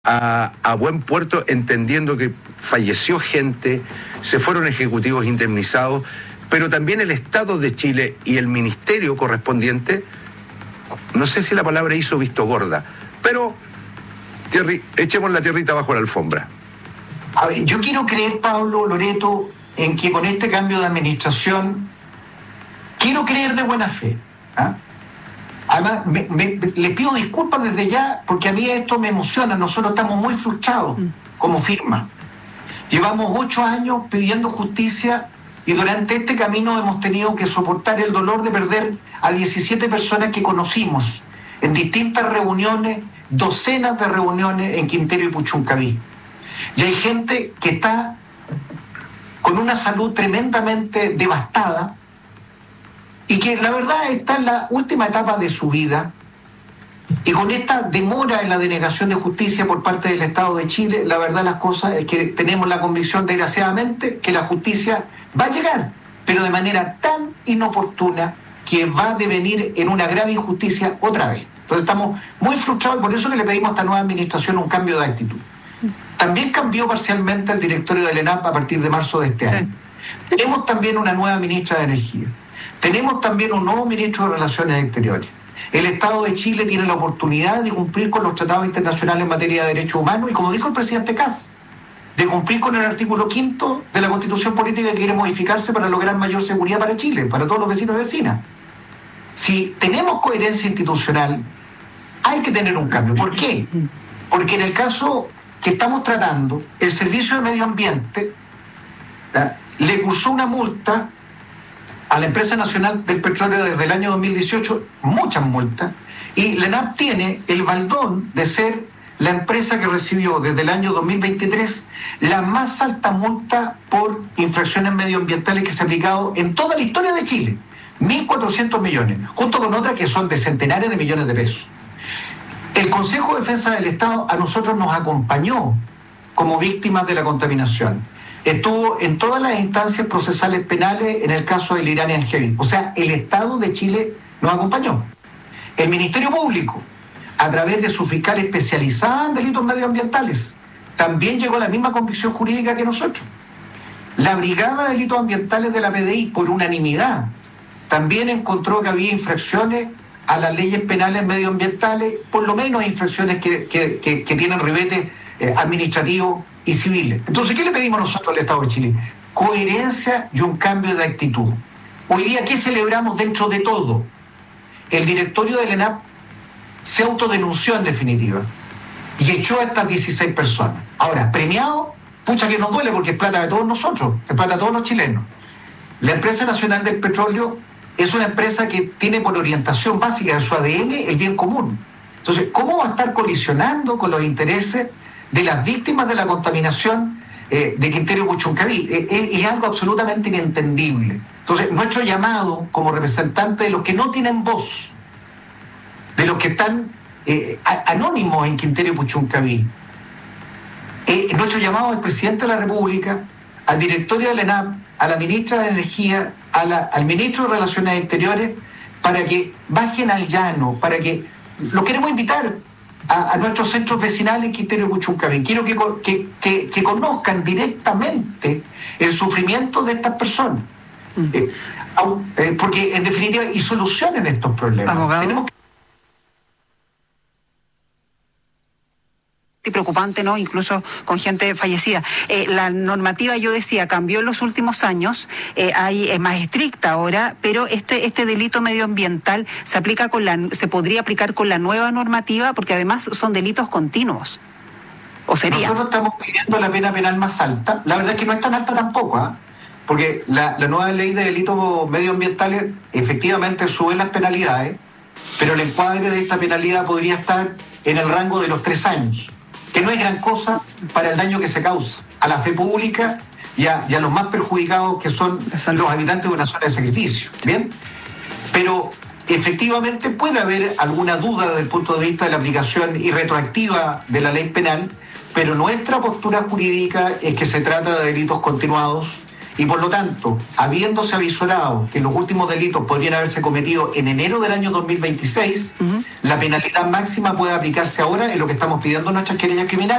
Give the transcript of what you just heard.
a buen puerto, entendiendo que falleció gente, se fueron ejecutivos indemnizados, pero también el Estado de Chile y el ministerio correspondiente, no sé si la palabra hizo visto gorda, pero echemos la tierrita bajo la alfombra. A ver, yo quiero creer, Pablo, Loreto, en que con este cambio de administración, quiero creer de buena fe. Además, les pido disculpas desde ya, porque a mí esto me emociona. Nosotros estamos muy frustrados como firma. Llevamos 8 años pidiendo justicia y durante este camino hemos tenido que soportar el dolor de perder a 17 personas que conocimos en distintas reuniones, docenas de reuniones en Quintero y Puchuncaví. Y hay gente que está con una salud tremendamente devastada y que la verdad está en la última etapa de su vida, y con esta demora en la denegación de justicia por parte del Estado de Chile, la verdad las cosas es que tenemos la convicción, desgraciadamente, que la justicia va a llegar, pero de manera tan inoportuna que va a devenir en una grave injusticia otra vez. Entonces estamos muy frustrados y por eso que le pedimos a esta nueva administración un cambio de actitud. También cambió parcialmente el directorio del ENAP a partir de marzo de este año. Tenemos también una nueva ministra de Energía. Tenemos también un nuevo ministro de Relaciones Exteriores. El Estado de Chile tiene la oportunidad de cumplir con los tratados internacionales en materia de derechos humanos y, como dijo el presidente Kast, de cumplir con el artículo 5 de la Constitución Política que quiere modificarse para lograr mayor seguridad para Chile, para todos los vecinos y vecinas. Si tenemos coherencia institucional, hay que tener un cambio. ¿Por qué? Porque en el caso que estamos tratando, el Servicio de Medio Ambiente le cursó una multa a la Empresa Nacional del Petróleo desde el año 2018, muchas multas, y la ENAP tiene el baldón de ser la empresa que recibió desde el año 2023 la más alta multa por infracciones medioambientales que se ha aplicado en toda la historia de Chile, 1.400 millones, junto con otras que son de centenares de millones de pesos. El Consejo de Defensa del Estado a nosotros nos acompañó como víctimas de la contaminación. Estuvo en todas las instancias procesales penales en el caso del Iranian Heavy. O sea, el Estado de Chile nos acompañó. El Ministerio Público, a través de su fiscal especializada en delitos medioambientales, también llegó a la misma convicción jurídica que nosotros. La Brigada de Delitos Ambientales de la PDI, por unanimidad, también encontró que había infracciones a las leyes penales medioambientales, por lo menos infracciones que tienen ribete administrativo y civiles. Entonces, ¿qué le pedimos nosotros al Estado de Chile? Coherencia y un cambio de actitud. Hoy día, ¿qué celebramos dentro de todo? El directorio del ENAP se autodenunció en definitiva y echó a estas 16 personas. Ahora, premiado, pucha que nos duele porque es plata de todos nosotros, es plata de todos los chilenos. La Empresa Nacional del Petróleo es una empresa que tiene por orientación básica de su ADN el bien común. Entonces, ¿cómo va a estar colisionando con los intereses de las víctimas de la contaminación de Quintero y Puchuncaví? Es algo absolutamente inentendible. Entonces, nuestro llamado como representante de los que no tienen voz, de los que están anónimos en Quintero y Puchuncaví, nuestro llamado al presidente de la República, al directorio del ENAP, a la ministra de Energía, al ministro de Relaciones Exteriores, para que bajen al llano, para que los queremos invitar a nuestros centros vecinales en Quintero y Puchuncaví. Quiero que conozcan directamente el sufrimiento de estas personas, porque en definitiva y solucionen estos problemas. Abogado. Tenemos que... Y preocupante, ¿no? Incluso con gente fallecida. La normativa, yo decía, cambió en los últimos años, es más estricta ahora, pero este delito medioambiental se podría aplicar con la nueva normativa, porque además son delitos continuos. ¿O sería? Nosotros estamos pidiendo la pena penal más alta. La verdad es que no es tan alta tampoco, porque la nueva ley de delitos medioambientales efectivamente sube las penalidades, pero el encuadre de esta penalidad podría estar en el rango de los 3 años. Que no es gran cosa para el daño que se causa a la fe pública y a los más perjudicados, que son los habitantes de una zona de sacrificio. ¿Bien? Pero efectivamente puede haber alguna duda desde el punto de vista de la aplicación irretroactiva de la ley penal, pero nuestra postura jurídica es que se trata de delitos continuados Y por lo tanto, habiéndose avisorado que los últimos delitos podrían haberse cometido en enero del año 2026, la penalidad máxima puede aplicarse ahora en lo que estamos pidiendo en nuestras querellas criminales.